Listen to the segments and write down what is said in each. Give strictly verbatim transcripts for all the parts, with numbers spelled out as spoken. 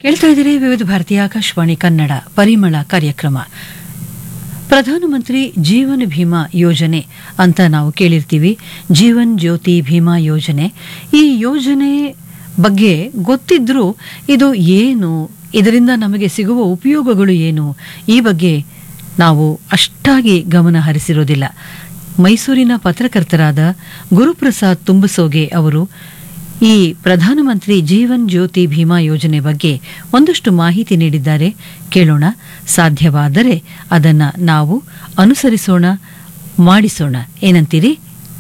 ಕೇಳ್ತಾ ಇದ್ದೀರಿ ವಿವಿಧ ಭಾರತೀಯ ಆಕಾಶವಾಣಿ ಕನ್ನಡ ಪರಿಮಳ ಕಾರ್ಯಕ್ರಮ. ಪ್ರಧಾನಮಂತ್ರಿ ಜೀವನ್ ಭೀಮಾ ಯೋಜನೆ ಅಂತ ನಾವು ಕೇಳಿರ್ತೀವಿ. ಜೀವನ್ ಜ್ಯೋತಿ ಭೀಮಾ ಯೋಜನೆ, ಈ ಯೋಜನೆ ಬಗ್ಗೆ ಗೊತ್ತಿದ್ರೂ ಇದು ಏನು, ಇದರಿಂದ ನಮಗೆ ಸಿಗುವ ಉಪಯೋಗಗಳು ಏನು, ಈ ಬಗ್ಗೆ ನಾವು ಅಷ್ಟಾಗಿ ಗಮನ ಹರಿಸಿರೋದಿಲ್ಲ. ಮೈಸೂರಿನ ಪತ್ರಕರ್ತರಾದ ಗುರುಪ್ರಸಾದ್ ತುಂಬಸೋಗೆ ಅವರು ಈ ಪ್ರಧಾನಮಂತ್ರಿ ಜೀವನ್ ಜ್ಯೋತಿ ಭೀಮಾ ಯೋಜನೆ ಬಗ್ಗೆ ಒಂದಷ್ಟು ಮಾಹಿತಿ ನೀಡಿದ್ದಾರೆ. ಕೇಳೋಣ. ಸಾಧ್ಯವಾದರೆ ಅದನ್ನ ನಾವು ಅನುಸರಿಸೋಣ, ಮಾಡಿಸೋಣ. ಏನಂತೀರಿ?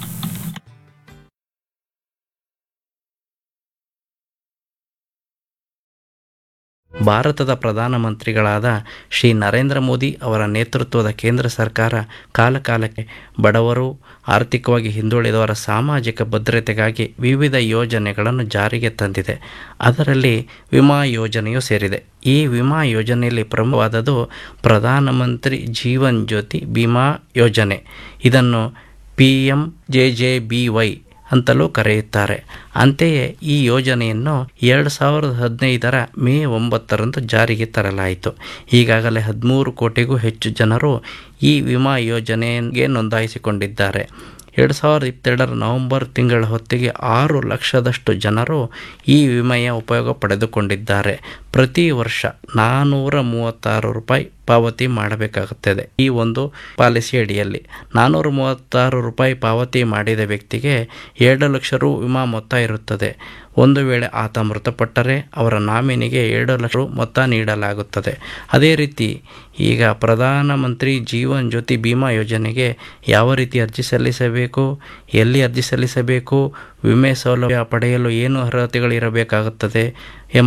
ಭಾರತದ ಪ್ರಧಾನಮಂತ್ರಿಗಳಾದ ಶ್ರೀ ನರೇಂದ್ರ ಮೋದಿ ಅವರ ನೇತೃತ್ವದ ಕೇಂದ್ರ ಸರ್ಕಾರ ಕಾಲಕಾಲಕ್ಕೆ ಬಡವರು, ಆರ್ಥಿಕವಾಗಿ ಹಿಂದುಳಿದವರ ಸಾಮಾಜಿಕ ಭದ್ರತೆಗಾಗಿ ವಿವಿಧ ಯೋಜನೆಗಳನ್ನು ಜಾರಿಗೆ ತಂದಿದೆ. ಅದರಲ್ಲಿ ವಿಮಾ ಯೋಜನೆಯೂ ಸೇರಿದೆ. ಈ ವಿಮಾ ಯೋಜನೆಯಲ್ಲಿ ಪ್ರಮುಖವಾದದ್ದು ಪ್ರಧಾನಮಂತ್ರಿ ಜೀವನ್ ಜ್ಯೋತಿ ಬಿಮಾ ಯೋಜನೆ. ಇದನ್ನು P M J J B Y ಅಂತಲೂ ಕರೆಯುತ್ತಾರೆ. ಅಂತೆಯೇ ಈ ಯೋಜನೆಯನ್ನು ಎರಡು ಸಾವಿರದ ಹದಿನೈದರ ಮೇ ಒಂಬತ್ತರಂದು ಜಾರಿಗೆ ತರಲಾಯಿತು. ಈಗಾಗಲೇ ಹದಿಮೂರು ಕೋಟಿಗೂ ಹೆಚ್ಚು ಜನರು ಈ ವಿಮಾ ಯೋಜನೆಗೆ ನೋಂದಾಯಿಸಿಕೊಂಡಿದ್ದಾರೆ. ಎರಡು ಸಾವಿರದ ಇಪ್ಪತ್ತೆರಡರ ನವೆಂಬರ್ ತಿಂಗಳ ಹೊತ್ತಿಗೆ ಆರು ಲಕ್ಷದಷ್ಟು ಜನರು ಈ ವಿಮೆಯ ಉಪಯೋಗ ಪಡೆದುಕೊಂಡಿದ್ದಾರೆ. ಪ್ರತಿ ವರ್ಷ ನಾನ್ನೂರ ಮೂವತ್ತಾರು ರೂಪಾಯಿ ಪಾವತಿ ಮಾಡಬೇಕಾಗುತ್ತದೆ. ಈ ಒಂದು ಪಾಲಿಸಿ ಅಡಿಯಲ್ಲಿ ನಾನ್ನೂರ ಮೂವತ್ತಾರು ರೂಪಾಯಿ ಪಾವತಿ ಮಾಡಿದ ವ್ಯಕ್ತಿಗೆ ಎರಡು ಲಕ್ಷ ರು ವಿಮಾ ಮೊತ್ತ ಇರುತ್ತದೆ. ಒಂದು ವೇಳೆ ಆತ ಮೃತಪಟ್ಟರೆ ಅವರ ನಾಮಿನಿಗೆ ಎರಡು ಲಕ್ಷ ರು ಮೊತ್ತ ನೀಡಲಾಗುತ್ತದೆ. ಅದೇ ರೀತಿ ಈಗ ಪ್ರಧಾನಮಂತ್ರಿ ಜೀವನ್ ಜ್ಯೋತಿ ಬಿಮಾ ಯೋಜನೆಗೆ ಯಾವ ರೀತಿ ಅರ್ಜಿ ಸಲ್ಲಿಸಬೇಕು, ಎಲ್ಲಿ ಅರ್ಜಿ ಸಲ್ಲಿಸಬೇಕು, ವಿಮೆ ಸೌಲಭ್ಯ ಪಡೆಯಲು ಏನು ಅರ್ಹತೆಗಳಿರಬೇಕಾಗುತ್ತದೆ ಎಂಬ